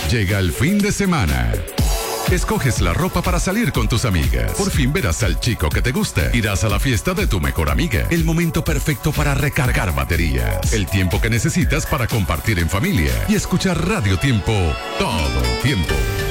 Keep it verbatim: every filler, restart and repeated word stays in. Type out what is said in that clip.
Llega el fin de semana. Escoges la ropa para salir con tus amigas. Por fin verás al chico que te gusta. Irás a la fiesta de tu mejor amiga. El momento perfecto para recargar baterías. El tiempo que necesitas para compartir en familia y escuchar Radio Tiempo todo el tiempo.